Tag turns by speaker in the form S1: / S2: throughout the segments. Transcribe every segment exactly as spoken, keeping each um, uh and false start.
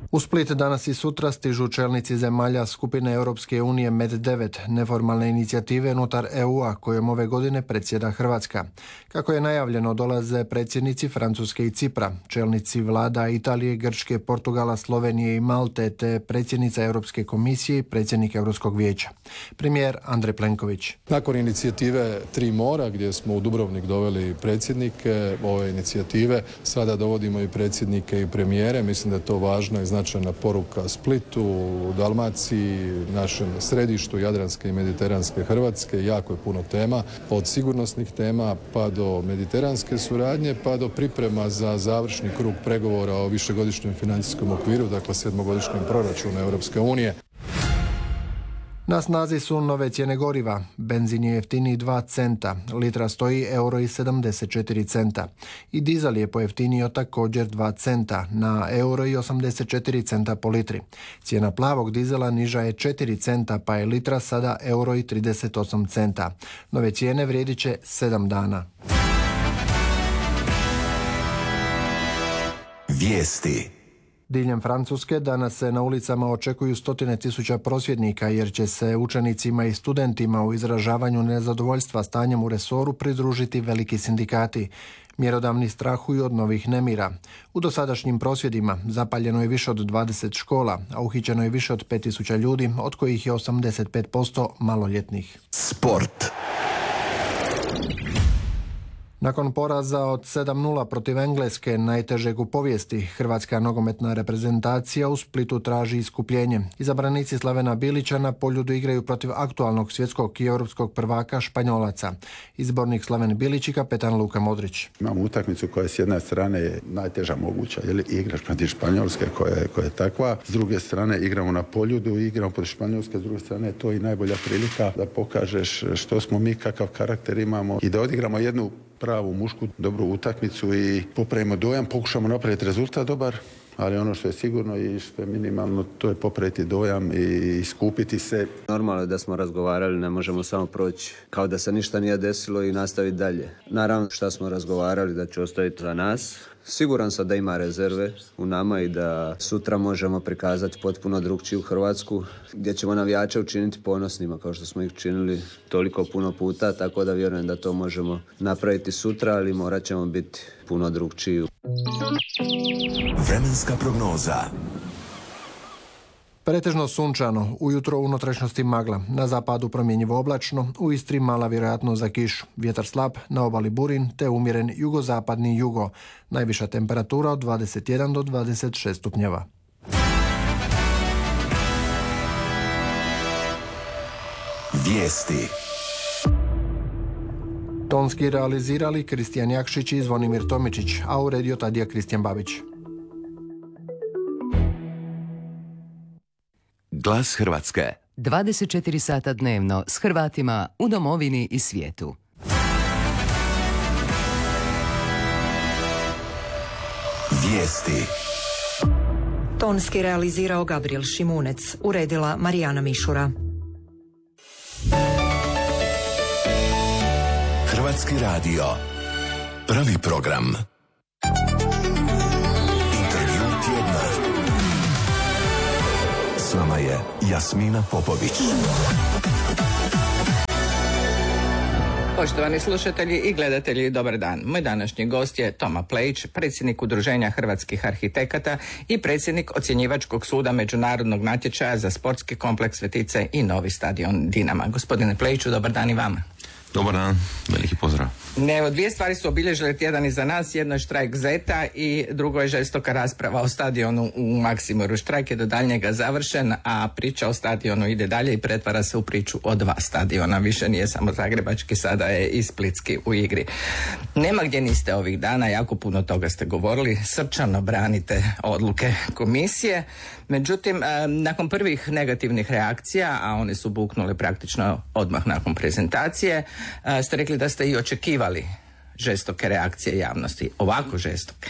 S1: U Split danas i sutra stižu čelnici zemalja skupine Europske unije Med devet, neformalne inicijative unutar E U-a kojom ove godine predsjeda Hrvatska. Kako je najavljeno, dolaze predsjednici Francuske i Cipra, čelnici vlada Italije, Grčke, Portugala, Slovenije i Malte, te predsjednica Europske komisije i predsjednik Europskog vijeća. Premijer Andrej Plenković.
S2: Nakon inicijative Tri mora, gdje smo u Dubrovnik doveli predsjednike ove inicijative, sada dovodimo i predsjednike i premijere. Mislim da je to važno i značajna poruka Splitu, Dalmaciji, našem središtu Jadranske i Mediteranske Hrvatske. Jako je puno tema, od sigurnosnih tema pa do mediteranske suradnje, pa do priprema za završni krug pregovora o višegodišnjem financijskom okviru, dakle sedmogodišnjem proračunu Europske unije.
S1: Na snazi su nove cijene goriva. Benzin je jeftiniji dva centa, litra stoji euro i sedamdeset četiri centa. I dizel je pojeftinio također dva centa, na euro i osamdeset četiri centa po litri. Cijena plavog dizela niža je četiri centa, pa je litra sada euro i trideset osam centa. Nove cijene vrijedit će sedam dana.
S3: Vijesti.
S1: Diljem Francuske danas se na ulicama očekuju stotine tisuća prosvjednika jer će se učenicima i studentima u izražavanju nezadovoljstva stanjem u resoru pridružiti veliki sindikati. Mjerodavni strahuju od novih nemira. U dosadašnjim prosvjedima zapaljeno je više od dvadeset škola, a uhićeno je više od pet tisuća ljudi, od kojih je osamdeset pet posto maloljetnih.
S3: Sport.
S1: Nakon poraza od sedam nula protiv Engleske, najtežeg u povijesti, hrvatska nogometna reprezentacija u Splitu traži iskupljenje. Izabranici Slavena Bilića na Poljudu igraju protiv aktualnog svjetskog i europskog prvaka Španjolaca. Izbornik Slaven Bilić i kapetan Luka Modrić.
S4: Imamo utakmicu koja s jedne strane je najteža moguća, jer igraš protiv Španjolske koja je, koja je takva. S druge strane igramo na Poljudu i igramo protiv Španjolske, s druge strane to je i najbolja prilika da pokažeš što smo mi, kakav karakter imamo i da odigramo jednu pravu mušku, dobru utakmicu i popravimo dojam, pokušamo napraviti rezultat dobar, ali ono što je sigurno i što je minimalno, to je popraviti dojam i iskupiti se.
S5: Normalno je da smo razgovarali, ne možemo samo proći kao da se ništa nije desilo i nastaviti dalje. Naravno što smo razgovarali da će ostaviti za nas. Siguran sam da ima rezerve u nama i da sutra možemo prikazati potpuno drugčiju Hrvatsku, gdje ćemo navijače učiniti ponosnima kao što smo ih činili toliko puno puta, tako da vjerujem da to možemo napraviti sutra, ali morat ćemo biti puno drugčiji.
S3: Vremenska prognoza.
S1: Pretežno sunčano, ujutro u unutrašnjosti magla, na zapadu promjenjivo oblačno, u Istri mala vjerojatnost za kišu, vjetar slab, na obali burin te umjeren jugozapadni jugo, najviša temperatura od dvadeset jedan do dvadeset šest stupnjeva.
S3: Vijesti.
S1: Tonski realizirali Kristijan Jakšić i Zvonimir Tomičić, a uredio Tadija Kristijan Babić.
S3: Glas Hrvatske.
S6: dvadeset četiri sata dnevno s Hrvatima u domovini i svijetu.
S3: Vijesti.
S7: Tonski realizirao Gabriel Šimunec, uredila Marijana Mišura.
S3: Hrvatski radio. Prvi program. Intervju tjedna. S nama je Jasmina Popović.
S8: Poštovani slušatelji i gledatelji, dobar dan. Moj današnji gost je Toma Plejić, predsjednik Udruženja hrvatskih arhitekata i predsjednik ocjenjivačkog suda međunarodnog natječaja za sportski kompleks Svetice i novi stadion Dinama. Gospodine Plejiću, dobar dan i vama.
S9: Dobar dan, veliki pozdrav.
S8: Evo, dvije stvari su obilježile tjedan iza nas, jedno je štrajk Zeta i drugo je žestoka rasprava o stadionu u Maksimoru. Štrajk je do daljnjega završen, a priča o stadionu ide dalje i pretvara se u priču o dva stadiona. Više nije samo zagrebački, sada je i splitski u igri. Nema gdje niste ovih dana, jako puno toga ste govorili, srčano branite odluke komisije. Međutim, nakon prvih negativnih reakcija, a one su buknule praktično odmah nakon prezentacije, ste rekli da ste i očekivali žestoke reakcije javnosti. Ovako žestoke?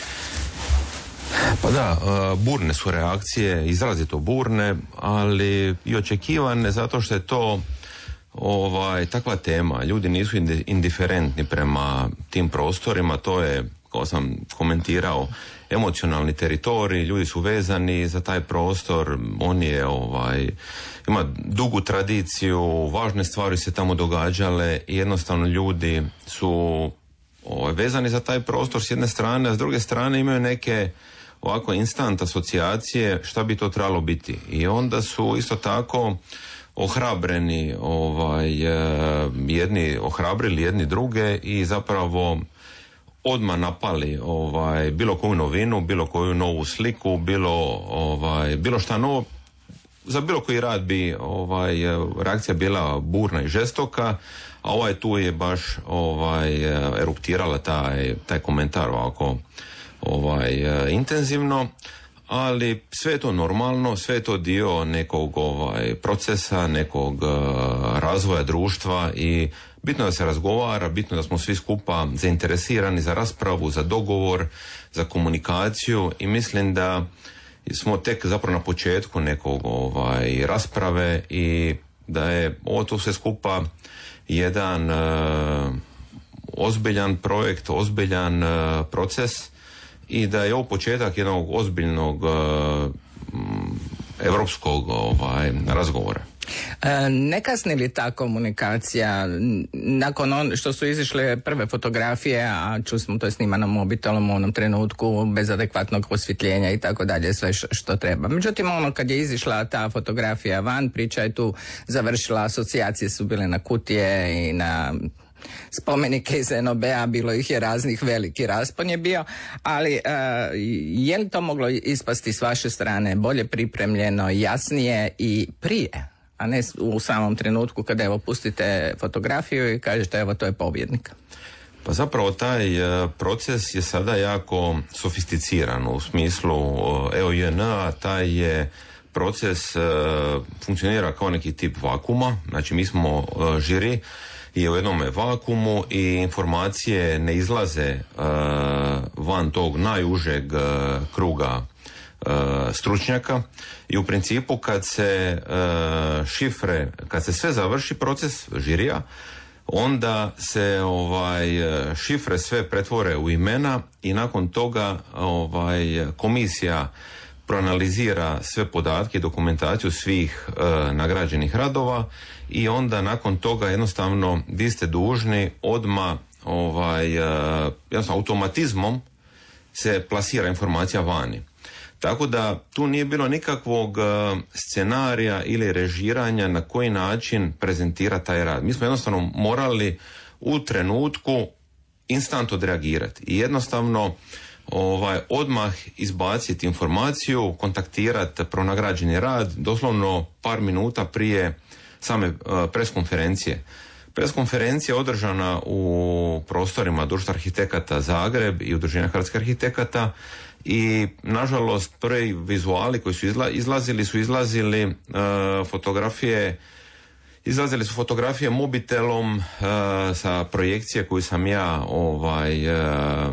S9: Pa da, burne su reakcije, izrazito burne, ali i očekivane zato što je to ovaj, takva tema. Ljudi nisu indiferentni prema tim prostorima, to je kao sam komentirao, emocionalni teritorij, ljudi su vezani za taj prostor, on je ovaj, ima dugu tradiciju, važne stvari se tamo događale i jednostavno ljudi su ovaj, vezani za taj prostor s jedne strane, a s druge strane imaju neke ovako instant asocijacije šta bi to trebalo biti. I onda su isto tako ohrabreni, ovaj, jedni ohrabrili jedni druge i zapravo odmah napali ovaj, bilo koju novinu, bilo koju novu sliku, bilo, ovaj, bilo šta novo. Za bilo koji rad bi ovaj, reakcija bila burna i žestoka, a ovaj tu je baš ovaj, eruptirala taj, taj komentar ovako ovaj, intenzivno, ali sve je to normalno, sve je to dio nekog ovaj, procesa, nekog uh, razvoja društva i bitno da se razgovara, bitno da smo svi skupa zainteresirani za raspravu, za dogovor, za komunikaciju i mislim da smo tek zapravo na početku nekog ovaj, rasprave i da je ovo to sve skupa jedan uh, ozbiljan projekt, ozbiljan uh, proces i da je ovo početak jednog ozbiljnog uh, europskog ovaj, razgovora.
S8: E, ne kasni li ta komunikacija nakon on što su izišle prve fotografije, a čuli smo to je snimano mobitelom u onom trenutku bez adekvatnog osvjetljenja i tako dalje, sve što treba. Međutim, ono kad je izišla ta fotografija van, priča je tu završila, asocijacije su bile na kutije i na spomenike iz en o be-a, bilo ih je raznih, veliki raspon je bio, ali uh, je li to moglo ispasti s vaše strane bolje pripremljeno, jasnije i prije, a ne u samom trenutku kada evo pustite fotografiju i kažete evo to je pobjednik?
S9: Pa zapravo taj uh, proces je sada jako sofisticiran u smislu uh, E O J N-a, taj je proces uh, funkcionira kao neki tip vakuma, znači mi smo uh, žiri je u jednom vakumu i informacije ne izlaze uh, van tog najužeg uh, kruga uh, stručnjaka i u principu kad se uh, šifre, kad se sve završi proces žirija, onda se ovaj šifre sve pretvore u imena i nakon toga ovaj komisija proanalizira sve podatke i dokumentaciju svih uh, nagrađenih radova i onda nakon toga jednostavno vi ste dužni odmah ovaj, uh, jednostavno automatizmom se plasira informacija vani. Tako da tu nije bilo nikakvog uh, scenarija ili režiranja na koji način prezentira taj rad. Mi smo jednostavno morali u trenutku instant odreagirati i jednostavno ovaj, odmah izbaciti informaciju, kontaktirati pronagrađeni rad, doslovno par minuta prije same uh, preskonferencije. Preskonferencija je održana u prostorima Društva arhitekata Zagreb i Udruženja hrvatskih arhitekata i nažalost prvi vizuali koji su izla, izlazili su izlazili uh, fotografije izlazili su fotografije mobitelom uh, sa projekcije koju sam ja ovaj uh,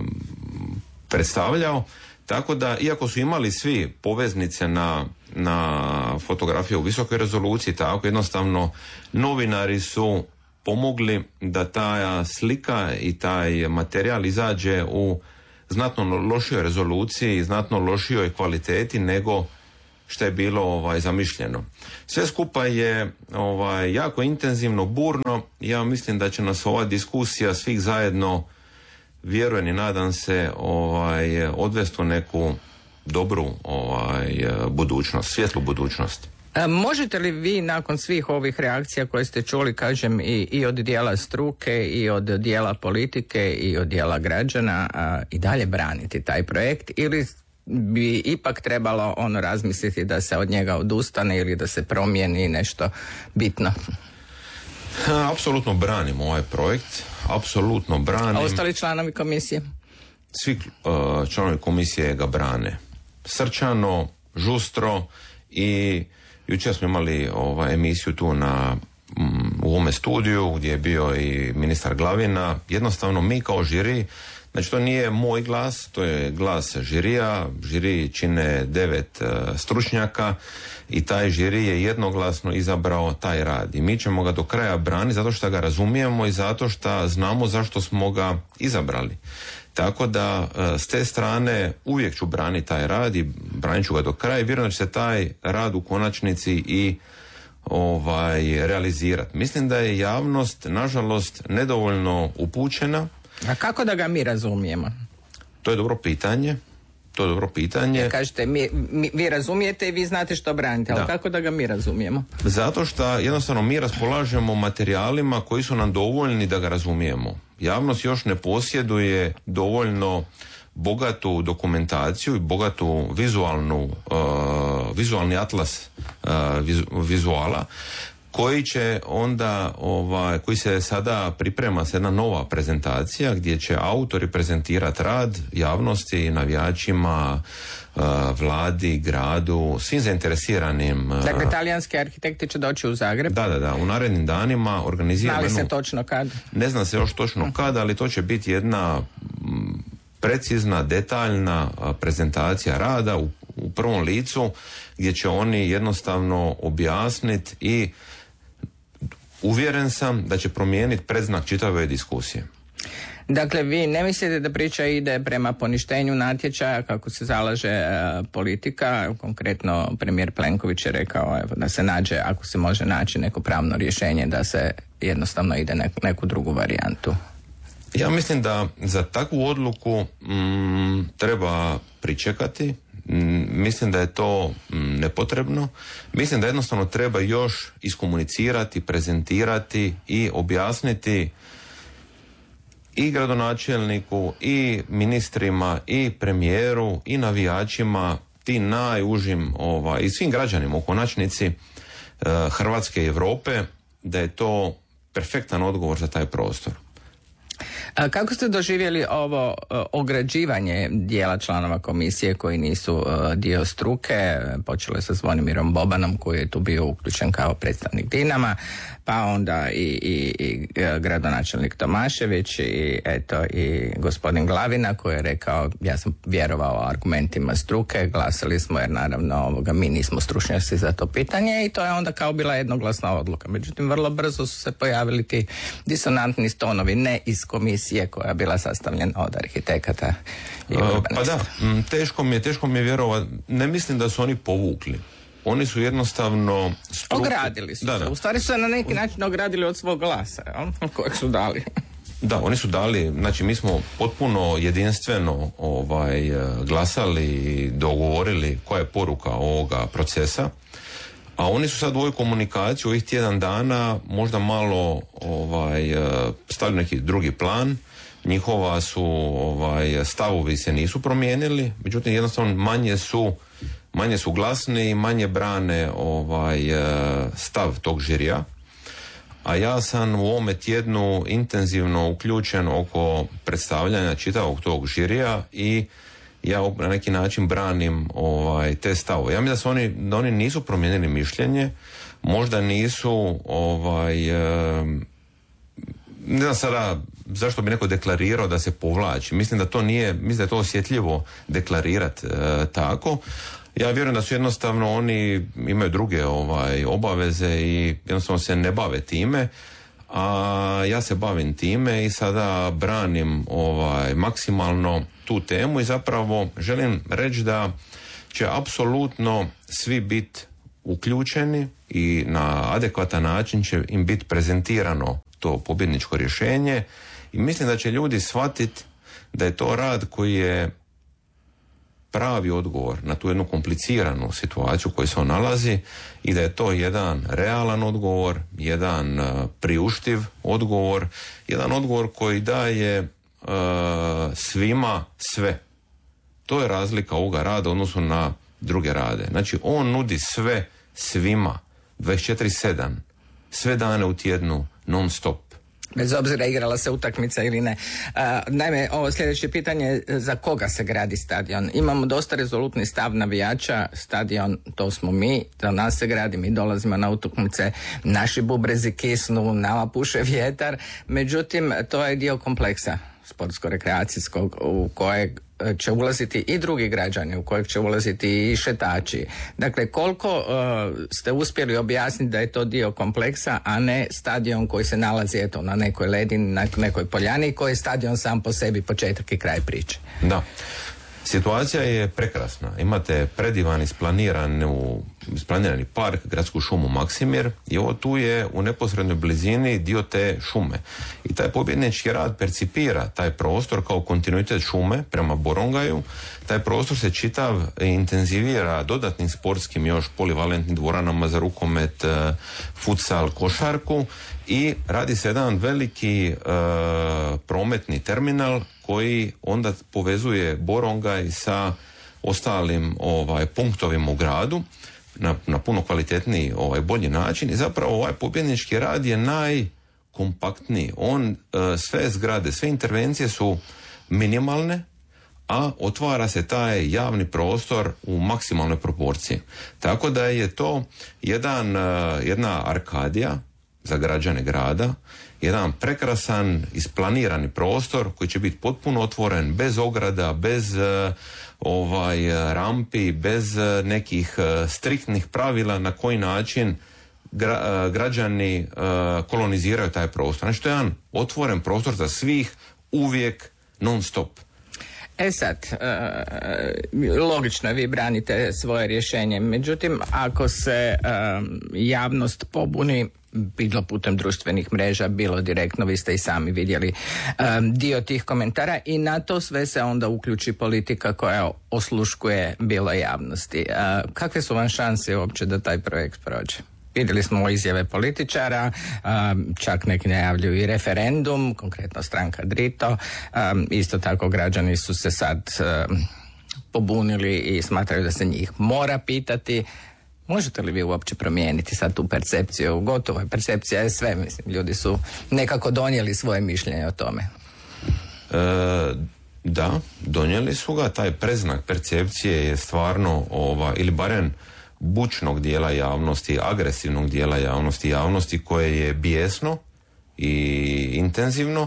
S9: predstavljao, tako da iako su imali svi poveznice na, na fotografije u visokoj rezoluciji, tako jednostavno novinari su pomogli da ta slika i taj materijal izađe u znatno lošijoj rezoluciji i znatno lošijoj kvaliteti nego što je bilo ovaj, zamišljeno. Sve skupa je ovaj, jako intenzivno, burno. Ja mislim da će nas ova diskusija svih zajedno, vjerujem i nadam se, ovaj, odvesti u neku dobru ovaj, budućnost, svjetlu budućnost.
S8: A možete li vi nakon svih ovih reakcija koje ste čuli, kažem, i, i od dijela struke, i od dijela politike, i od dijela građana, a, i dalje braniti taj projekt, ili bi ipak trebalo ono razmisliti da se od njega odustane ili da se promijeni nešto bitno?
S9: Apsolutno branim ovaj projekt, apsolutno branim.
S8: A ostali članovi komisije?
S9: Svi uh, članovi komisije ga brane. Srčano, žustro i jučer smo imali ovaj, emisiju tu na, um, u ovome studiju gdje je bio i ministar Glavina. Jednostavno mi kao žiri Znači to nije moj glas, to je glas žirija, žiri čine devet uh, stručnjaka i taj žiri je jednoglasno izabrao taj rad i mi ćemo ga do kraja braniti zato što ga razumijemo i zato što znamo zašto smo ga izabrali. Tako da uh, s te strane uvijek ću braniti taj rad i branit ću ga do kraja i vjerujem da će se taj rad u konačnici i ovaj, realizirati. Mislim da je javnost nažalost nedovoljno upućena.
S8: A kako da ga mi razumijemo?
S9: To je dobro pitanje. To je dobro pitanje.
S8: Ja, kažete, mi, mi, vi razumijete i vi znate što branite, ali da. Kako da ga mi razumijemo?
S9: Zato što jednostavno mi raspolažemo materijalima koji su nam dovoljni da ga razumijemo. Javnost još ne posjeduje dovoljno bogatu dokumentaciju i bogatu vizualnu, uh, vizualni atlas uh, vizu, vizuala koji će onda, ovaj, koji se sada priprema se jedna nova prezentacija gdje će autori prezentirati rad javnosti, navijačima, uh, vladi, gradu, svim zainteresiranim. Uh,
S8: dakle, talijanski arhitekti će doći u Zagreb?
S9: Da, da, da, u narednim danima organiziramo.
S8: Zna li se točno kad?
S9: Ne zna se još točno kad, ali to će biti jedna m, precizna, detaljna prezentacija rada u, u prvom licu gdje će oni jednostavno objasniti i uvjeren sam da će promijeniti predznak čitave diskusije.
S8: Dakle, vi ne mislite da priča ide prema poništenju natječaja kako se zalaže e, politika, konkretno premijer Plenković je rekao evo, da se nađe, ako se može naći neko pravno rješenje, da se jednostavno ide neku, neku drugu varijantu?
S9: Ja mislim da za takvu odluku mm, treba pričekati. Mm, mislim da je to mm, nepotrebno. Mislim da jednostavno treba još iskomunicirati, prezentirati i objasniti i gradonačelniku, i ministrima, i premijeru, i navijačima, ti najužim ovaj, i svim građanima u konačnici eh, Hrvatske i Europe, da je to perfektan odgovor za taj prostor.
S8: A kako ste doživjeli ovo uh, ograđivanje dijela članova komisije koji nisu uh, dio struke? Počelo je sa Zvonimirom Bobanom koji je tu bio uključen kao predstavnik Dinama, pa onda i, i, i gradonačelnik Tomašević i eto i gospodin Glavina koji je rekao ja sam vjerovao argumentima struke, glasali smo jer naravno ovoga, mi nismo stručnjaci za to pitanje i to je onda kao bila jednoglasna odluka. Međutim, vrlo brzo su se pojavili ti disonantni tonovi, ne iz komisije koja je bila sastavljena od arhitekata i urbanista.
S9: Pa da, teško mi je, teško mi je vjerovati. Ne mislim da su oni povukli. Oni su jednostavno struku...
S8: ogradili su
S9: da,
S8: se.
S9: da.
S8: U stvari su se na neki način ogradili od svog glasa, jel? Kojeg su dali.
S9: Da, oni su dali, znači mi smo potpuno jedinstveno ovaj, glasali i dogovorili koja je poruka ovoga procesa, a oni su sad u ovoj komunikaciji ovih tjedan dana možda malo ovaj, stavili neki drugi plan. Njihova su ovaj, stavovi se nisu promijenili, međutim jednostavno manje su manje su glasni i manje brane ovaj, stav tog žirija. A ja sam u ovome tjednu intenzivno uključen oko predstavljanja čitavog tog žirija i ja na neki način branim ovaj, te stavove. Ja mislim da su oni, da oni nisu promijenili mišljenje, možda nisu ovaj, ne znam sada zašto bi neko deklarirao da se povlači. Mislim da to nije, mislim da je to osjetljivo deklarirati e, tako. Ja vjerujem da su jednostavno oni imaju druge ovaj, obaveze i jednostavno se ne bave time, a ja se bavim time i sada branim ovaj, maksimalno tu temu i zapravo želim reći da će apsolutno svi biti uključeni i na adekvatan način će im biti prezentirano to pobjedničko rješenje i mislim da će ljudi shvatiti da je to rad koji je pravi odgovor na tu jednu kompliciranu situaciju u kojoj se on nalazi i da je to jedan realan odgovor, jedan uh, priuštiv odgovor, jedan odgovor koji daje uh, svima sve. To je razlika ovoga rada u odnosu na druge rade. Znači on nudi sve svima, dvadeset četiri sedam, sve dane u tjednu, non stop.
S8: Bez obzira igrala se utakmica ili ne. Uh, naime, ovo sljedeće pitanje, za koga se gradi stadion? Imamo dosta rezolutni stav navijača, stadion to smo mi, za nas se gradi, mi dolazimo na utakmice, naši bubrezi kisnu, nama puše vjetar, međutim to je dio kompleksa. sportsko-rekreacijskog u kojeg će ulaziti i drugi građani, u kojeg će ulaziti i šetači. Dakle, koliko uh, ste uspjeli objasniti da je to dio kompleksa, a ne stadion koji se nalazi eto na nekoj ledini, na nekoj poljani, koji je stadion sam po sebi početak i kraj priče.
S9: Da. Situacija je prekrasna. Imate predivan isplanirani, isplanirani park, gradsku šumu Maksimir, i ovo tu je u neposrednoj blizini dio te šume. I taj pobjednički rad percipira taj prostor kao kontinuitet šume prema Borongaju. Taj prostor se čitav intenzivira dodatnim sportskim još polivalentnim dvoranama za rukomet, futsal, košarku, i radi se jedan veliki uh, prometni terminal koji onda povezuje Borongaj sa ostalim ovaj, punktovima u gradu na, na puno kvalitetniji, ovaj, bolji način, i zapravo ovaj pobjednički rad je najkompaktniji. On, uh, sve zgrade, sve intervencije su minimalne, a otvara se taj javni prostor u maksimalnoj proporciji. Tako da je to jedan, uh, jedna arkadija za građane grada, jedan prekrasan, isplanirani prostor koji će biti potpuno otvoren, bez ograda, bez uh, ovaj, rampi, bez uh, nekih uh, striktnih pravila na koji način gra, uh, građani uh, koloniziraju taj prostor. Znači, to je jedan otvoren prostor za svih, uvijek, non stop.
S8: E sad, uh, logično vi branite svoje rješenje, međutim, ako se uh, javnost pobuni, bilo putem društvenih mreža, bilo direktno, vi ste i sami vidjeli um, dio tih komentara, i na to sve se onda uključi politika koja osluškuje bilo javnosti. Uh, kakve su vam šanse uopće da taj projekt prođe? Vidjeli smo izjave političara, um, čak neki najavljuju i referendum, konkretno stranka Drito, um, isto tako građani su se sad um, pobunili i smatraju da se njih mora pitati. Možete li vi uopće promijeniti sad tu percepciju? Gotovo je, percepcija je sve, mislim, ljudi su nekako donijeli svoje mišljenje o tome.
S9: E, da, donijeli su ga, taj preznak percepcije je stvarno, ova, ili barem bučnog dijela javnosti, agresivnog dijela javnosti, javnosti koje je bijesno i intenzivno,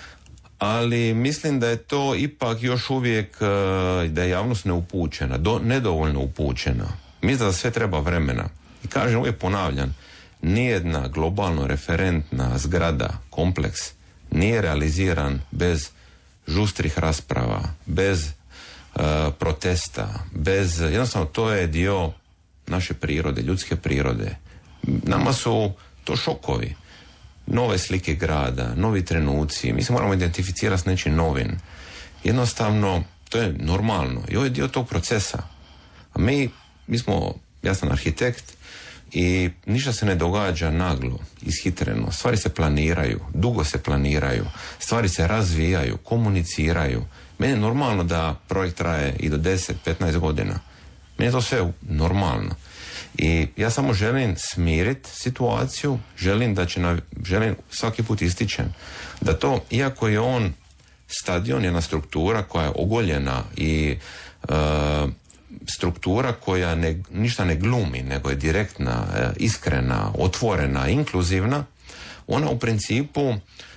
S9: ali mislim da je to ipak još uvijek, da je javnost neupućena, do, nedovoljno upućena. Mislim da sve treba vremena. I kažem, uvijek ponavljam, nijedna globalno referentna zgrada, kompleks, nije realiziran bez žustrih rasprava, bez uh, protesta, bez, jednostavno to je dio naše prirode, ljudske prirode. Nama su to šokovi, nove slike grada, novi trenuci, mi se moramo identificirati s nečim novim. Jednostavno, to je normalno i ovo je dio tog procesa. A mi, mi smo, ja sam arhitekt i ništa se ne događa naglo, ishitreno. Stvari se planiraju, dugo se planiraju, stvari se razvijaju, komuniciraju. Meni je normalno da projekt traje i do deset do petnaest godina. Meni je to sve normalno. I ja samo želim smiriti situaciju, želim da će, na, želim svaki put ističem, da to, iako je on stadion, jedna struktura koja je ogoljena i e, struktura koja ne, ništa ne glumi, nego je direktna, e, iskrena, otvorena, inkluzivna, ona u principu e,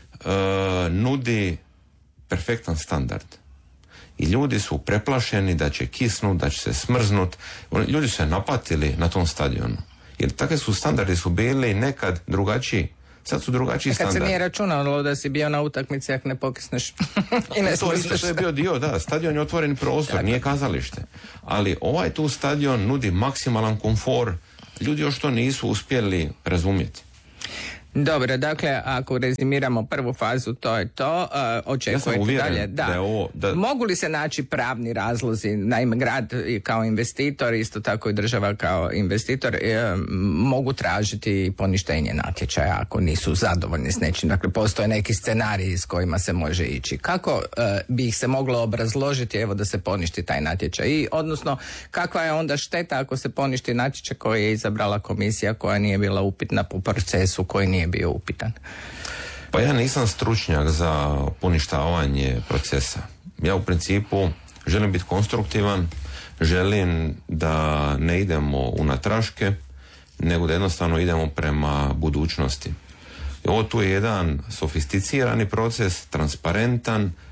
S9: nudi perfektan standard. I ljudi su preplašeni da će kisnut, da će se smrznut. Ljudi su se napatili na tom stadionu. Jer takve su standardi su bili nekad drugačiji. Sad su drugačiji standardi.
S8: Kad se nije računalo da si bio na utakmici ako ne pokisneš i ne smrzneš.
S9: To je bio dio, da. Stadion je otvoren prostor, tako, nije kazalište. Ali ovaj tu stadion nudi maksimalan komfor. Ljudi još to nisu uspjeli razumjeti.
S8: Dobro, dakle, ako rezimiramo prvu fazu, to je to. Uh, očekujete
S9: ja uvjeren,
S8: dalje. Da.
S9: Da je ovo, da...
S8: Mogu li se naći pravni razlozi? Naime, grad kao investitor, isto tako i država kao investitor, e, mogu tražiti poništenje natječaja ako nisu zadovoljni s nečim. Dakle, postoje neki scenariji s kojima se može ići. Kako uh, bi ih se moglo obrazložiti, evo, da se poništi taj natječaj? I, odnosno, kakva je onda šteta ako se poništi natječaj koji je izabrala komisija koja nije bila upitna po procesu, koji nije bio upitan?
S9: Pa ja nisam stručnjak za poništavanje procesa. Ja u principu želim biti konstruktivan, želim da ne idemo u natraške, nego da jednostavno idemo prema budućnosti. I ovo tu je jedan sofisticirani proces, transparentan,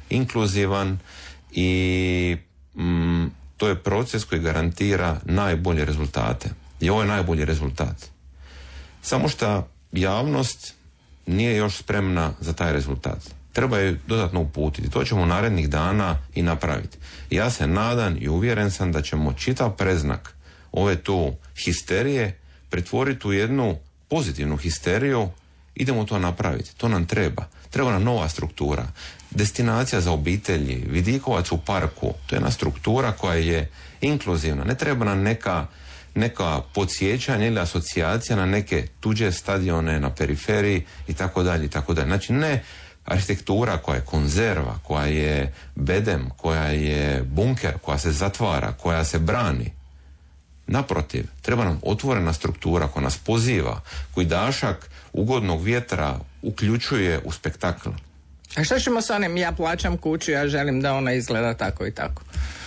S9: inkluzivan i mm, to je proces koji garantira najbolje rezultate. I ovo je najbolji rezultat. Samo što javnost nije još spremna za taj rezultat. Treba je dodatno uputiti. To ćemo narednih dana i napraviti. Ja se nadam i uvjeren sam da ćemo čitav predznak ove tu histerije pretvoriti u jednu pozitivnu histeriju. Idemo to napraviti. To nam treba. Treba nam nova struktura. Destinacija za obitelji, vidikovac u parku, to je jedna struktura koja je inkluzivna. Ne treba nam neka, neka podsjećanja ili asocijacija na neke tuđe stadione na periferiji i tako dalje i tako dalje. Znači ne arhitektura koja je konzerva, koja je bedem, koja je bunker, koja se zatvara, koja se brani. Naprotiv, treba nam otvorena struktura koja nas poziva, koji dašak ugodnog vjetra uključuje u spektakl.
S8: A što ćemo s onim ja plaćam kuću, ja želim da ona izgleda tako i tako?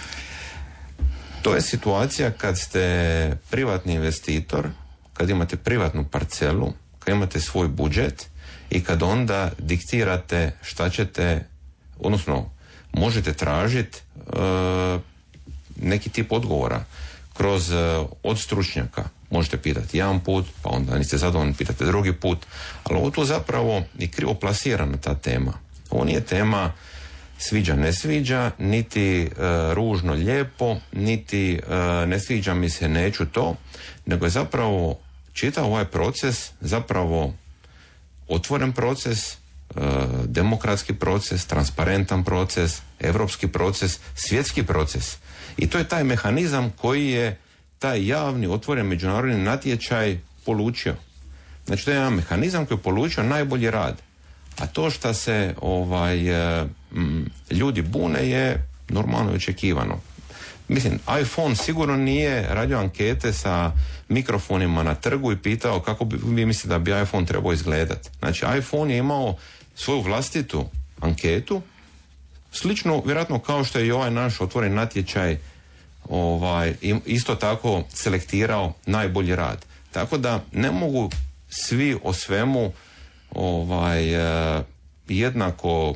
S9: To je situacija kad ste privatni investitor, kad imate privatnu parcelu, kad imate svoj budžet i kad onda diktirate šta ćete, odnosno možete tražiti e, neki tip odgovora kroz e, od stručnjaka. Možete pitati jedan put, pa onda niste zadovoljni, pitate drugi put, ali ovo tu zapravo je krivo plasirana ta tema. Ovo nije tema sviđa, ne sviđa, niti e, ružno, lijepo, niti e, ne sviđa mi se, neću to, nego je zapravo čitav ovaj proces zapravo otvoren proces, e, demokratski proces, transparentan proces, europski proces, svjetski proces. I to je taj mehanizam koji je taj javni, otvoren međunarodni natječaj polučio. Znači to je jedan mehanizam koji je polučio najbolji rad. A to što se ovaj, m, ljudi bune je normalno očekivano. Mislim, iPhone sigurno nije radio ankete sa mikrofonima na trgu i pitao kako bi, vi mislite da bi iPhone trebao izgledati. Znači, iPhone je imao svoju vlastitu anketu, slično vjerojatno kao što je i ovaj naš otvoren natječaj ovaj, isto tako selektirao najbolji rad. Tako da ne mogu svi o svemu ovaj, jednako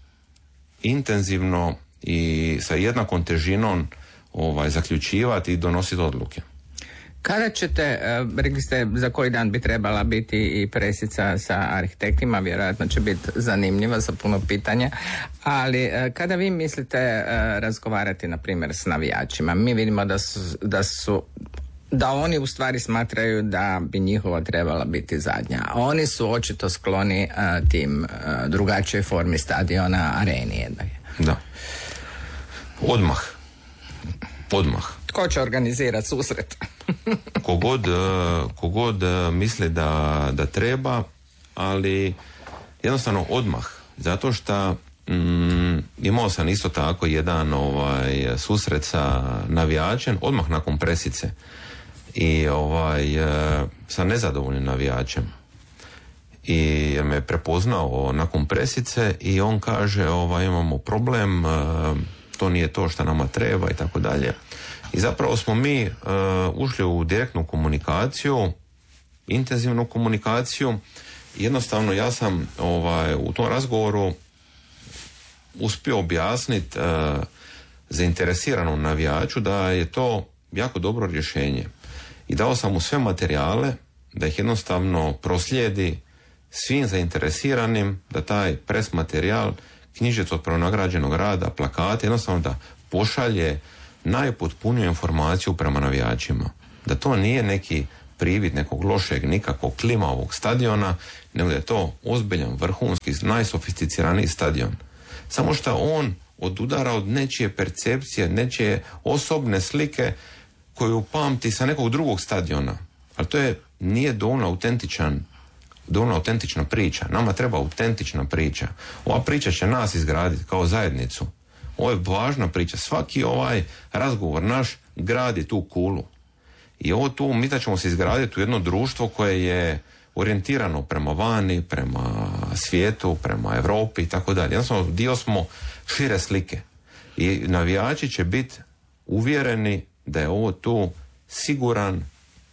S9: intenzivno i sa jednakom težinom ovaj, zaključivati i donositi odluke.
S8: Kada ćete, rekli ste za koji dan bi trebala biti i presica sa arhitektima, vjerojatno će biti zanimljiva sa puno pitanja, ali kada vi mislite razgovarati na primjer s navijačima, mi vidimo da su, da su da oni u stvari smatraju da bi njihova trebala biti zadnja. Oni su očito skloni uh, tim uh, drugačijoj formi stadiona, areni jednog.
S9: Da. Odmah. Odmah.
S8: Tko će organizirati susret?
S9: kogod, kogod misli da, da treba, ali jednostavno odmah. Zato što mm, imao sam isto tako jedan ovaj, susret sa navijačem odmah nakon presice. I ovaj, sa nezadovoljnim navijačem. I jer me je prepoznao nakon presice i on kaže ovaj, imamo problem, to nije to što nama treba i tako dalje. I zapravo smo mi uh, ušli u direktnu komunikaciju, intenzivnu komunikaciju. Jednostavno ja sam ovaj, u tom razgovoru uspio objasniti uh, zainteresiranom navijaču da je to jako dobro rješenje. I dao sam mu sve materijale da ih jednostavno proslijedi svim zainteresiranim, da taj pres materijal, knjižicu od pronagrađenog rada, plakate, jednostavno da pošalje najpotpuniju informaciju prema navijačima. Da to nije neki privid nekog lošeg, nikakvog klimavog stadiona, nego da je to ozbiljan, vrhunski, najsofisticiraniji stadion. Samo što on odudara od nečije percepcije, nečije osobne slike koju pamti sa nekog drugog stadiona. Ali to je, nije dovoljno autentičan, dovoljno autentična priča. Nama treba autentična priča. Ova priča će nas izgraditi kao zajednicu. Ovo je važna priča. Svaki ovaj razgovor naš gradi tu kulu. I ovo tu mi da ćemo se izgraditi u jedno društvo koje je orijentirano prema vani, prema svijetu, prema Europi i tako dalje. Jednostavno dio smo šire slike. I navijači će biti uvjereni da je ovo tu siguran,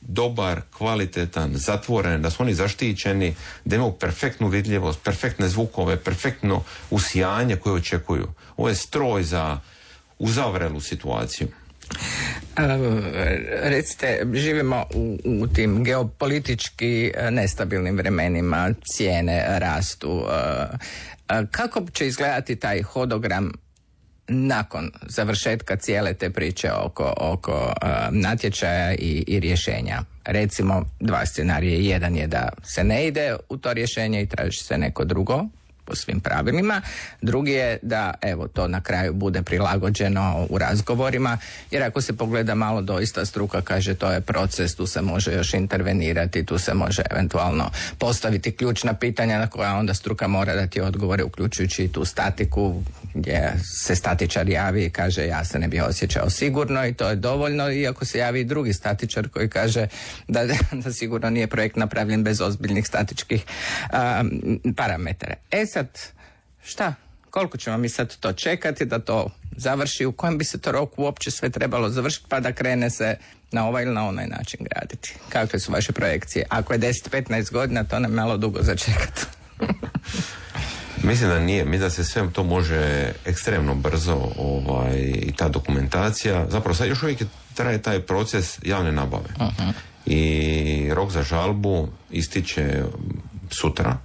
S9: dobar, kvalitetan, zatvoren, da su oni zaštićeni, da imaju perfektnu vidljivost, perfektne zvukove, perfektno usijanje koje očekuju. Ovo je stroj za uzavrelu situaciju.
S8: Uh, recite, živimo u, u tim geopolitički nestabilnim vremenima, cijene rastu. Uh, uh, kako će izgledati taj hodogram nakon završetka cijele te priče oko, oko uh, natječaja i, i rješenja? Recimo, dva scenarije. Jedan je da se ne ide u to rješenje i traži se neko drugo po svim pravilima. Drugi je da, evo, to na kraju bude prilagođeno u razgovorima, jer ako se pogleda malo, doista struka kaže to je proces, tu se može još intervenirati, tu se može eventualno postaviti ključna pitanja na koja onda struka mora dati odgovore, uključujući i tu statiku gdje se statičar javi i kaže ja se ne bih osjećao sigurno i to je dovoljno, iako se javi i drugi statičar koji kaže da, da sigurno nije projekt napravljen bez ozbiljnih statičkih um, parametara. E sad, šta? Koliko ćemo mi sad to čekati da to završi? U kojem bi se to roku uopće sve trebalo završiti pa da krene se na ovaj ili na onaj način graditi? Kakve su vaše projekcije? Ako je deset do petnaest godina, to nam malo dugo začekati.
S9: Mislim da nije, mislim da se sve to može ekstremno brzo, ovaj, i ta dokumentacija, zapravo sad još uvijek traje taj proces javne nabave. Uh-huh. I rok za žalbu ističe sutra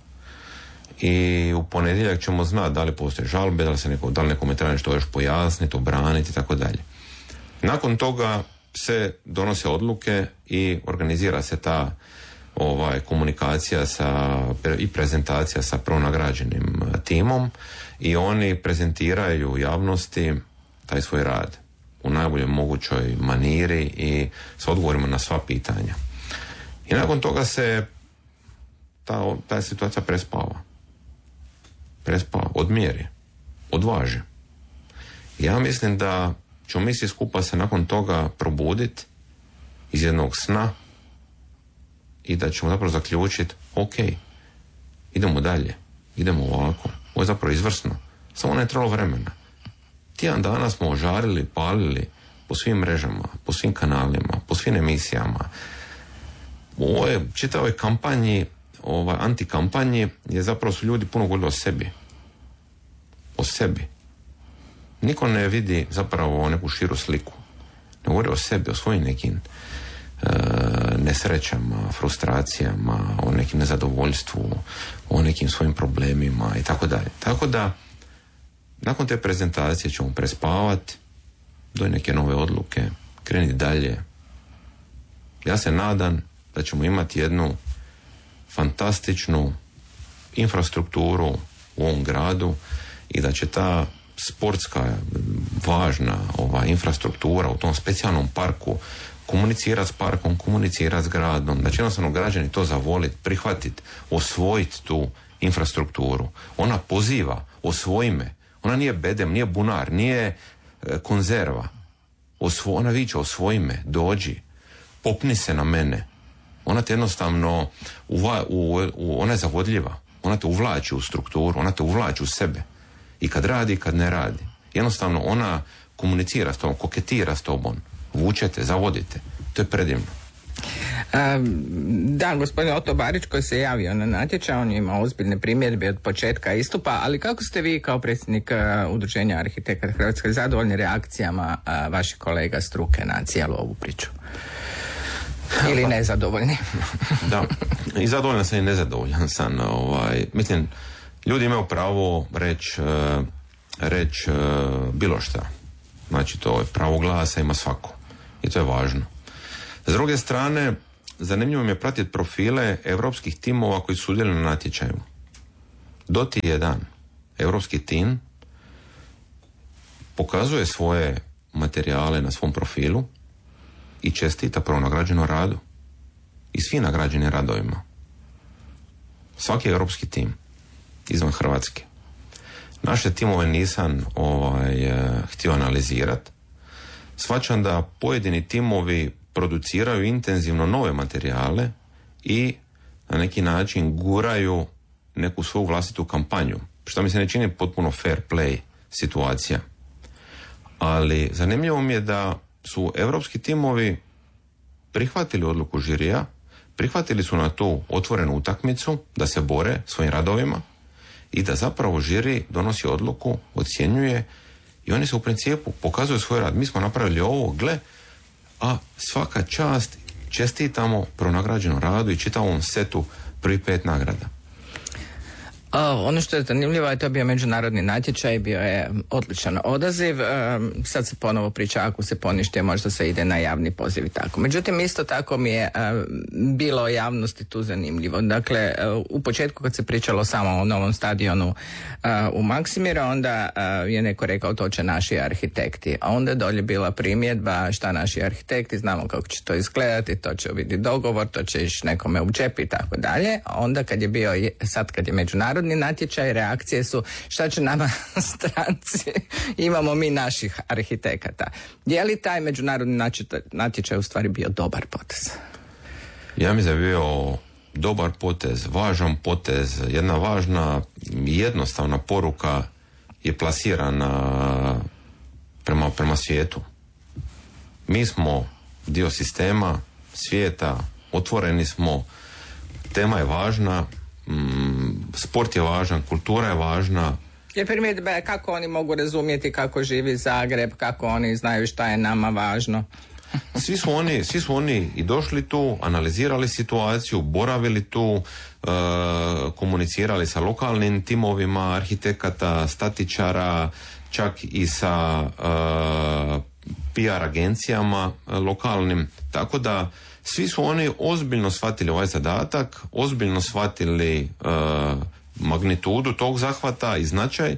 S9: i u ponedjeljak ćemo znati da li postoje žalbe, da li se neko, da li nekome treba nešto još pojasniti, obraniti i tako dalje. Nakon toga se donose odluke i organizira se ta ovaj, komunikacija sa, i prezentacija sa pronagrađenim timom i oni prezentiraju javnosti taj svoj rad u najboljoj mogućoj maniri i s odgovorima na sva pitanja. I nakon toga se ta, ta situacija prespava. Prespava, odmjeri, odvaži. Ja mislim da ćemo mi svi skupa se nakon toga probuditi iz jednog sna i da ćemo zapravo zaključiti, ok, idemo dalje, idemo ovako. Ovo je zapravo izvrsno. Samo ne je trebalo vremena. Tijedan dana smo ožarili, palili po svim mrežama, po svim kanalima, po svim emisijama. U ovoj čitavoj kampanji, ovaj, antikampanji, je zapravo su ljudi puno govorili o sebi. O sebi. Niko ne vidi zapravo neku širu sliku. Ne govori o sebi, o svojim nekim e, nesrećama, frustracijama, o nekim nezadovoljstvu, o nekim svojim problemima i tako dalje. Tako da, nakon te prezentacije ćemo prespavati, do neke nove odluke, krenuti dalje. Ja se nadam da ćemo imati jednu fantastičnu infrastrukturu u ovom gradu i da će ta sportska važna ova infrastruktura u tom specijalnom parku komunicirati s parkom, komunicirati s gradom, da će jednostavno građani to zavoliti, prihvatiti, osvojiti tu infrastrukturu. Ona poziva, osvoji me. Ona nije bedem, nije bunar, nije e, konzerva. Osvo, ona viče, osvoji me, dođi, popni se na mene. Ona te jednostavno, uva, u, u, ona je zavodljiva. Ona te uvlači u strukturu, ona te uvlači u sebe. I kad radi, i kad ne radi. Jednostavno ona komunicira s tobom, koketira s tobom. Vučete, zavodite. To je predivno.
S8: Um, da, gospodin Oto Barić koji se javio na natječaj, on je imao ozbiljne primjedbe od početka istupa, ali kako ste vi kao predsjednik uh, Udruženja arhitekata Hrvatske zadovoljni reakcijama uh, vaših kolega struke na cijelu ovu priču? Ili nezadovoljni?
S9: Da, i zadovoljan sam i nezadovoljan sam. Ovaj, mislim, ljudi imaju pravo reći uh, reć, uh, bilo šta. Znači, to je pravo glasa, ima svako. I to je važno. S druge strane, zanimljivo mi je pratiti profile europskih timova koji su sudjeluju na natječaju. Doti jedan europski tim pokazuje svoje materijale na svom profilu i čestita prvo nagrađeno radu. I svi nagrađeni radovima. Svaki europski tim izvan Hrvatske. Naše timove nisam ovaj, htio analizirati. Shvaćam da pojedini timovi produciraju intenzivno nove materijale i na neki način guraju neku svoju vlastitu kampanju. Što mi se ne čini potpuno fair play situacija. Ali zanimljivo mi je da su europski timovi prihvatili odluku žirija, prihvatili su na tu otvorenu utakmicu da se bore svojim radovima i da zapravo žiri donosi odluku, ocjenjuje i oni se u principu pokazuju svoj rad. Mi smo napravili ovo, gle, a svaka čast, čestitamo pronagrađenom radu i čitavom setu prvi pet nagrada.
S8: A, ono što je zanimljivo je to bio međunarodni natječaj, bio je odličan odaziv, e, sad se ponovo priča ako se ponište možda se ide na javni poziv i tako. Međutim, isto tako mi je e, bilo javnosti tu zanimljivo. Dakle, e, u početku kad se pričalo samo o novom stadionu e, u Maksimiru, onda e, je neko rekao to će naši arhitekti, a onda je dolje bila primjedba šta naši arhitekti, znamo kako će to izgledati, to će biti dogovor, to će iš nekome u džep i tako dalje. A onda kad je bio, sad kad je međunarodni natječaj, reakcije su šta će nama stranci, imamo mi naših arhitekata. Je li taj međunarodni natječaj u stvari bio dobar potez?
S9: Ja mislim da je bio dobar potez, važan potez, jedna važna jednostavna poruka je plasirana prema, prema svijetu. Mi smo dio sistema, svijeta, otvoreni smo, tema je važna, sport je važan, kultura je važna.
S8: Je primjedba kako oni mogu razumjeti kako živi Zagreb, kako oni znaju šta je nama važno.
S9: Svi su oni, svi su oni i došli tu, analizirali situaciju, boravili tu, e, komunicirali sa lokalnim timovima arhitekata, statičara, čak i sa e, P R agencijama lokalnim, tako da svi su oni ozbiljno shvatili ovaj zadatak, ozbiljno shvatili uh, magnitudu tog zahvata i značaj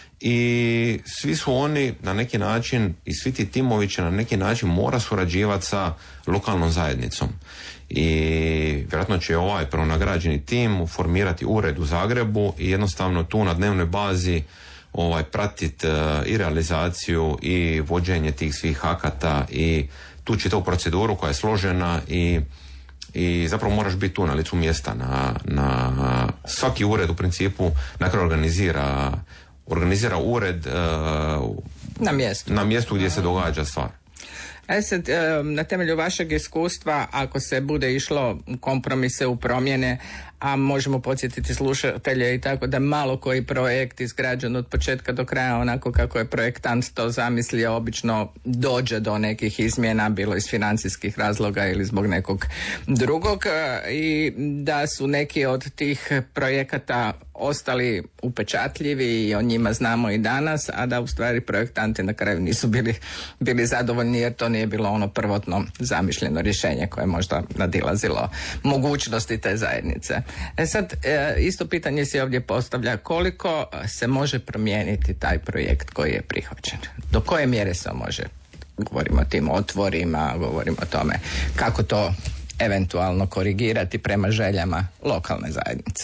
S9: i svi su oni na neki način i svi ti timovi će na neki način mora surađivati sa lokalnom zajednicom. I vjerojatno će ovaj pronagrađeni tim formirati ured u Zagrebu i jednostavno tu na dnevnoj bazi ovaj pratiti uh, i realizaciju i vođenje tih svih akata i tu čitavu proceduru koja je složena i, i zapravo moraš biti tu na licu mjesta. Na, na svaki ured u principu nakon organizira, organizira ured uh,
S8: na mjestu.
S9: na mjestu gdje se događa stvar.
S8: E sad, na temelju vašeg iskustva, ako se bude išlo kompromise u promjene, a možemo podsjetiti slušatelje i tako da malo koji projekt izgrađen od početka do kraja onako kako je projektant to zamislio, obično dođe do nekih izmjena, bilo iz financijskih razloga ili zbog nekog drugog, i da su neki od tih projekata ostali upečatljivi i o njima znamo i danas, a da u stvari projektanti na kraju nisu bili, bili zadovoljni jer to nije bilo ono prvotno zamišljeno rješenje koje je možda nadilazilo mogućnosti te zajednice. E sad, isto pitanje se ovdje postavlja, koliko se može promijeniti taj projekt koji je prihvaćen? Do koje mjere se može? Govorimo o tim otvorima, govorimo o tome kako to eventualno korigirati prema željama lokalne zajednice.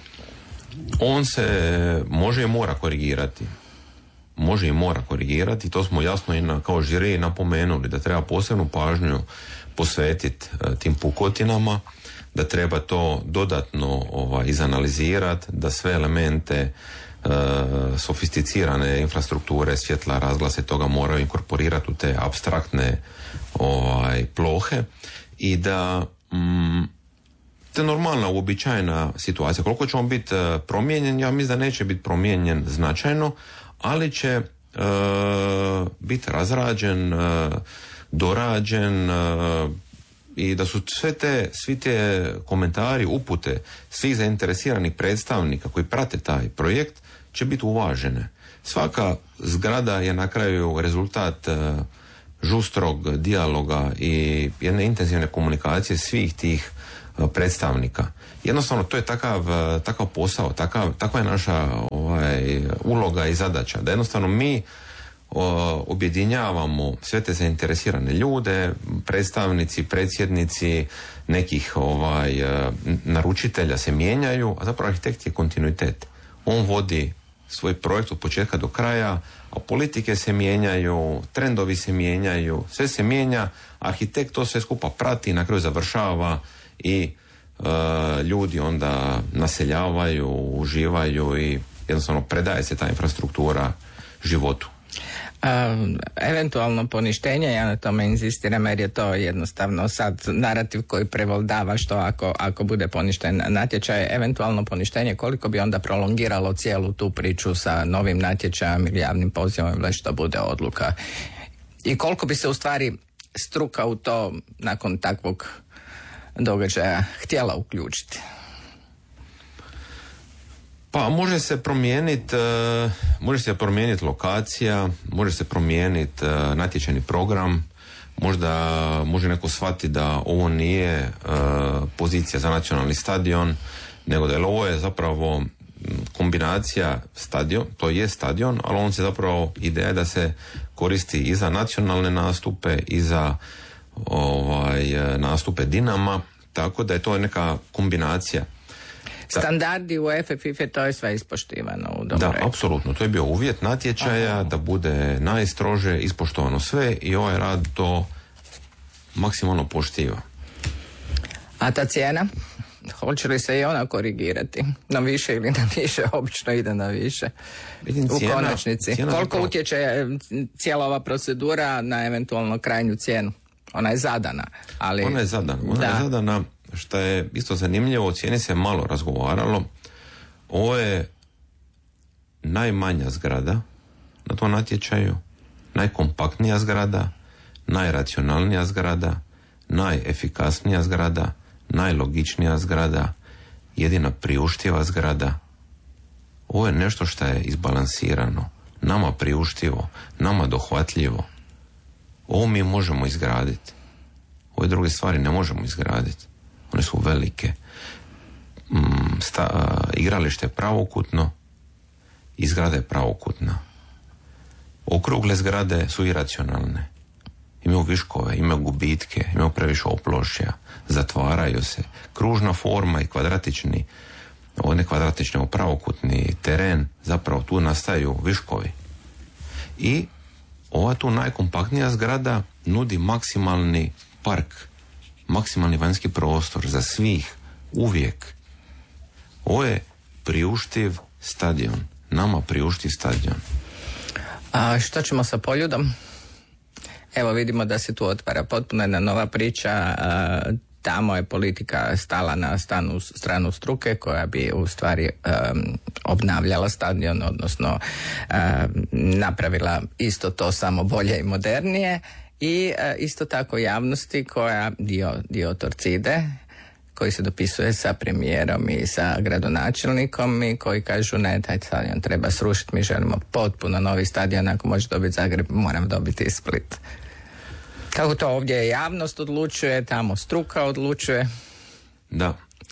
S9: On se može i mora korigirati. Može i mora korigirati. To smo jasno i na, kao žiri napomenuli da treba posebnu pažnju posvetiti uh, tim pukotinama, da treba to dodatno ovaj, izanalizirati, da sve elemente uh, sofisticirane infrastrukture, svjetla, razglase toga moraju inkorporirati u te apstraktne ovaj, plohe i da mm, to je normalna, uobičajena situacija. Koliko će on biti uh, promijenjen, ja mislim da neće biti promijenjen značajno, ali će uh, biti razrađen, uh, dorađen uh, i da su sve te, svi te komentari, upute svih zainteresiranih predstavnika koji prate taj projekt će biti uvažene. Svaka zgrada je na kraju rezultat uh, žustrog dijaloga i jedne intenzivne komunikacije svih tih predstavnika. Jednostavno to je takav, takav posao, takav, takva je naša ovaj, uloga i zadaća, da jednostavno mi o, objedinjavamo sve te zainteresirane ljude, predstavnici, predsjednici nekih ovaj, naručitelja se mijenjaju, a zapravo arhitekt je kontinuitet. On vodi svoj projekt od početka do kraja, a politike se mijenjaju, trendovi se mijenjaju, sve se mijenja, arhitekt to sve skupa prati i na kraju završava i uh, ljudi onda naseljavaju, uživaju i jednostavno predaje se ta infrastruktura životu.
S8: Um, eventualno poništenje, ja na tome inzistiram jer je to jednostavno sad narativ koji prevladava, što ako, ako bude poništen natječaj, eventualno poništenje, koliko bi onda prolongiralo cijelu tu priču sa novim natječajem ili javnim pozivom ili što bude odluka. I koliko bi se u stvari struka u to nakon takvog događaja htjela uključiti?
S9: Pa može se promijeniti uh, može se promijeniti lokacija, može se promijeniti uh, natječajni program, možda može neko shvatiti da ovo nije uh, pozicija za nacionalni stadion, nego da je ovo je zapravo kombinacija stadion, to je stadion, ali on se zapravo ideja da se koristi i za nacionalne nastupe i za ovaj, nastupe Dinama, tako da je to neka kombinacija.
S8: Standardi u F F I F E, to je sve ispoštivano u Domoreku.
S9: Da, apsolutno. To je bio uvjet natječaja. Aha. Da bude najstrože ispoštovano sve i ovaj rad to maksimalno poštiva.
S8: A ta cijena? Hoće li se i ona korigirati? Na više ili na više? Obično ide na više. Vidim, cijena, u konačnici. Koliko zapravo utječe cijela ova procedura na eventualno krajnju cijenu? Ona je zadana. Ali...
S9: Ona je zadana. Ona da. je zadana. Što je isto zanimljivo, o cijeni se malo razgovaralo. Ovo je najmanja zgrada na tom natječaju, najkompaktnija zgrada, najracionalnija zgrada, najefikasnija zgrada, najlogičnija zgrada, jedina priuštiva zgrada. Ovo je nešto što je izbalansirano, nama priuštivo, nama dohvatljivo. Ovo mi možemo izgraditi. Ove druge stvari ne možemo izgraditi. One su velike. Mm, sta, igralište je pravokutno i zgrada je pravokutna. Okrugle zgrade su iracionalne. Imaju viškove, imaju gubitke, imaju previše oplošja, zatvaraju se. Kružna forma i kvadratični, ovo ne kvadratični, ovo pravokutni teren, zapravo tu nastaju viškovi. I ova tu najkompaktnija zgrada nudi maksimalni park, maksimalni vanjski prostor za svih, uvijek. Ovo je priuštiv stadion. Nama priuštiv stadion.
S8: A što ćemo sa Poljudom? Evo vidimo da se tu otvara potpuno jedna nova priča. A, tamo je politika stala na stanu, stranu struke koja bi u stvari um, obnavljala stadion, odnosno um, napravila isto to samo bolje i modernije. I uh, isto tako javnosti koja dio, dio Torcide koji se dopisuje sa premijerom i sa gradonačelnikom i koji kažu ne, taj stadion treba srušiti, mi želimo potpuno novi stadion, ako može dobiti Zagreb, moram dobiti i Split. Kako to ovdje javnost odlučuje, tamo struka odlučuje?
S9: Da.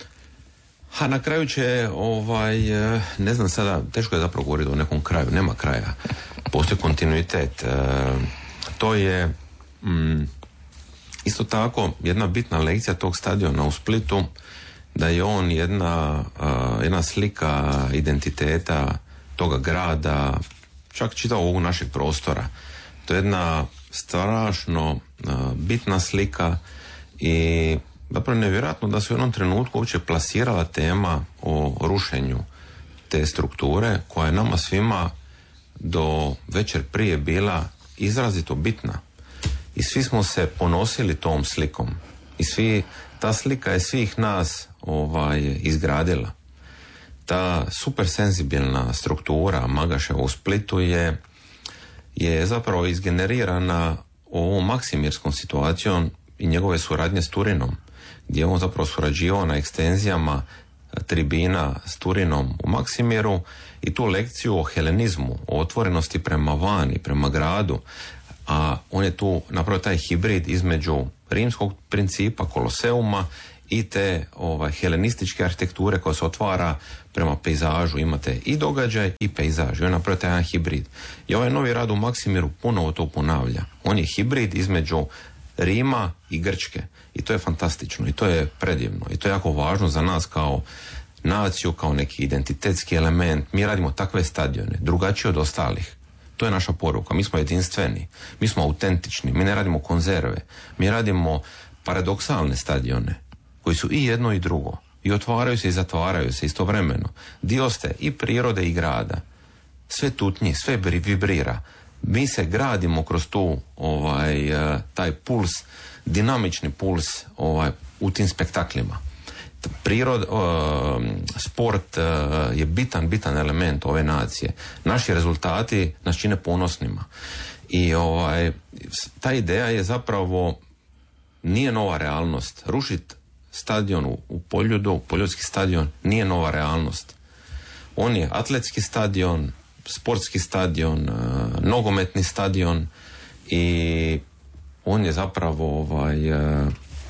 S9: A na kraju će, ovaj, ne znam sada, teško je zapravo govoriti o nekom kraju, nema kraja. Postoji kontinuitet. E, to je mm, isto tako jedna bitna lekcija tog stadiona u Splitu, da je on jedna, uh, jedna slika identiteta toga grada, čak čitao ovog našeg prostora. To je jedna strašno uh, bitna slika i zapravo nevjerojatno da se u jednom trenutku uopće plasirala tema o rušenju te strukture koja je nama svima do večer prije bila izrazito bitna. I svi smo se ponosili tom slikom. I svi, ta slika je svih nas ovaj, izgradila. Ta supersenzibilna struktura Magaševa u Splitu je, je zapravo izgenerirana ovom maksimirskom situacijom i njegove suradnje s Turinom, gdje je on zapravo surađivao na ekstenzijama tribina s Turinom u Maksimiru i tu lekciju o helenizmu, o otvorenosti prema vani, prema gradu, a on je tu napravio taj hibrid između rimskog principa, koloseuma i te ovaj, helenističke arhitekture koja se otvara prema pejzažu. Imate i događaj i pejzaž. I on je napravio taj jedan hibrid. I ovaj novi rad u Maksimiru ponovo to ponavlja. On je hibrid između Rima i Grčke. I to je fantastično. I to je predivno. I to je jako važno za nas kao naciju, kao neki identitetski element. Mi radimo takve stadione, drugačije od ostalih. To je naša poruka. Mi smo jedinstveni, mi smo autentični, mi ne radimo konzerve, mi radimo paradoksalne stadione koji su i jedno i drugo i otvaraju se i zatvaraju se istovremeno. Dio ste i prirode i grada. Sve tutnji, sve vibrira. Mi se gradimo kroz tu ovaj, taj puls, dinamični puls ovaj, u tim spektaklima. Prirod, uh, sport uh, je bitan, bitan element ove nacije. Naši rezultati nas čine ponosnima. I ovaj, ta ideja je zapravo, nije nova realnost. Rušiti stadion u, u Poljudu, Poljudski stadion, nije nova realnost. On je atletski stadion, sportski stadion, uh, nogometni stadion i on je zapravo ovaj, uh,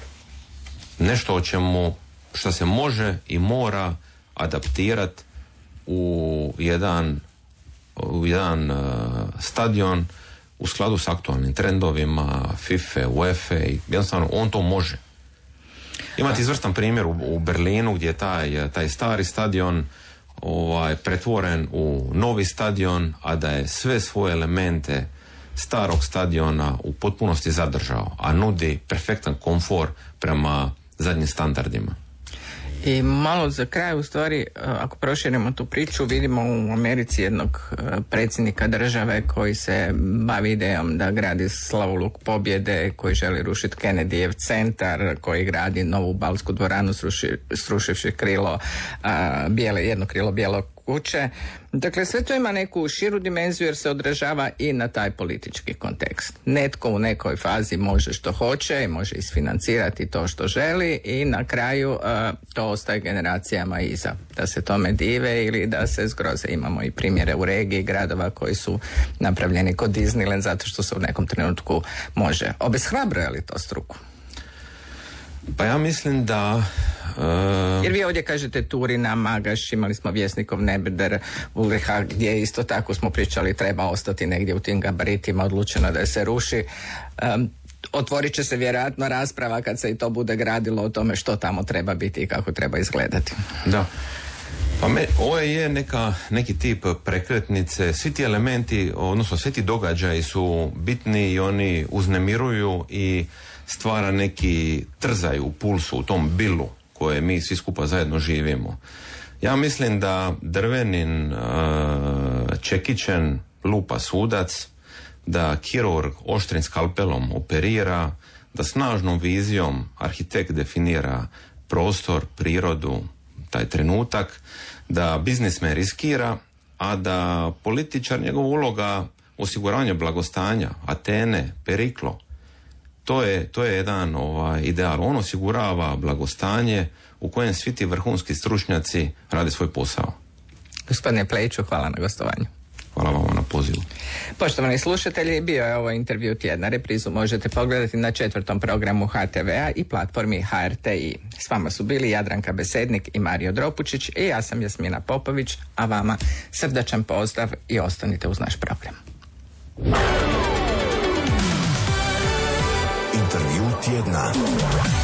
S9: nešto o čemu što se može i mora adaptirati u jedan, u jedan uh, stadion u skladu s aktualnim trendovima FIFA, UEFA i jednostavno on to može. Imate izvrstan primjer u, u Berlinu gdje je taj, taj stari stadion ovaj, pretvoren u novi stadion, a da je sve svoje elemente starog stadiona u potpunosti zadržao, a nudi perfektan komfor prema zadnjim standardima.
S8: I malo za kraj, u stvari, ako proširimo tu priču, vidimo u Americi jednog predsjednika države koji se bavi idejom da gradi slavoluk pobjede, koji želi rušiti Kennedyjev centar, koji gradi novu balsku dvoranu sruši, srušivši krilo, a, bijele, jedno krilo bijelog kuće. Dakle, sve to ima neku širu dimenziju jer se odražava i na taj politički kontekst. Netko u nekoj fazi može što hoće i može isfinancirati to što želi i na kraju uh, to ostaje generacijama iza. Da se tome dive ili da se zgroze. Imamo i primjere u regiji gradova koji su napravljeni kod Disneyland zato što se u nekom trenutku može. Obeshrabruje li to struku?
S9: Pa ja mislim da... Uh...
S8: Jer vi ovdje kažete Turina, Magaš, imali smo Vjesnikov Nebeder, Ulriha, gdje isto tako smo pričali treba ostati negdje u tim gabaritima, odlučeno da se ruši. Um, otvorit će se vjerojatno rasprava kad se i to bude gradilo o tome što tamo treba biti i kako treba izgledati.
S9: Da. Pa me, ovo je neka, neki tip prekretnice, svi ti elementi, odnosno svi ti događaji su bitni i oni uznemiruju i stvara neki trzaj u pulsu, u tom bilu koje mi svi skupa zajedno živimo. Ja mislim da Drvenin, uh, Čekićen lupa sudac, da kirurg oštrim skalpelom operira, da snažnom vizijom arhitekt definira prostor, prirodu, taj trenutak, da biznismen riskira, a da političar, njegova uloga osiguravanja blagostanja, Atene, Periklo, To je, to je jedan ovaj, ideal. On osigurava blagostanje u kojem svi ti vrhunski stručnjaci rade svoj posao.
S8: Gospodine Plejiću, hvala na gostovanju.
S9: Hvala vam na pozivu.
S8: Poštovani slušatelji, bio je ovo intervju tjedna. Reprizu možete pogledati na četvrtom programu ha te ve a i platformi ha er te i. S vama su bili Jadranka Besednik i Mario Dropučić i ja sam Jasmina Popović, a vama srdačan pozdrav i ostanite uz naš program.
S3: Intervju tjedna.